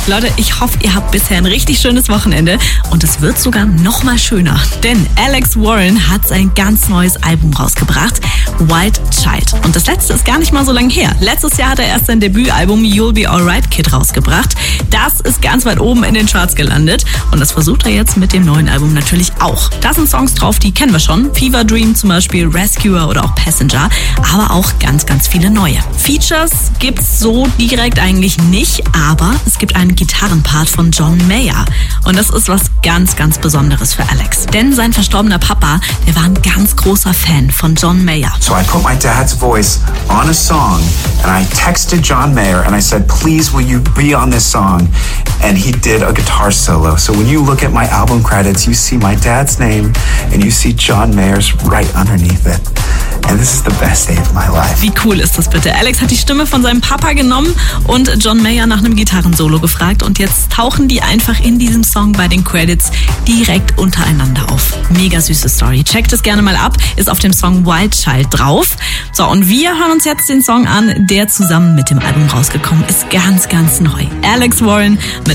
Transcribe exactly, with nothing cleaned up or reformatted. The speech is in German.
Leute, ich hoffe, ihr habt bisher ein richtig schönes Wochenende und es wird sogar noch mal schöner. Denn Alex Warren hat sein ganz neues Album rausgebracht, Wild Child. Und das letzte ist gar nicht mal so lange her. Letztes Jahr hat er erst sein Debütalbum You'll Be Alright Kid rausgebracht. Das ist ganz weit oben in den Charts gelandet und das versucht er jetzt mit dem neuen Album natürlich auch. Da sind Songs drauf, die kennen wir schon. Fever Dream zum Beispiel, Rescuer oder auch Passenger, aber auch ganz, ganz viele neue. Features gibt's so direkt eigentlich nicht, aber es gibt einen Gitarrenpart von John Mayer. Und das ist was ganz, ganz Besonderes für Alex. Denn sein verstorbener Papa, der war ein ganz großer Fan von John Mayer. So I put my dad's voice on a song and I texted John Mayer and I said, please will you be on this song? And he did a guitar solo. So when you look at my album credits, you see my dad's name and you see John Mayer's right underneath it. And this is the best day of my life. Wie cool ist das bitte? Alex hat die Stimme von seinem Papa genommen und John Mayer nach einem Gitarrensolo gefragt und jetzt tauchen die einfach in diesem Song bei den Credits direkt untereinander auf. Mega süße Story. Checkt es gerne mal ab, ist auf dem Song Wild Child drauf. So, und wir hören uns jetzt den Song an, der zusammen mit dem Album rausgekommen ist. Ganz, ganz neu. Alex Warren mit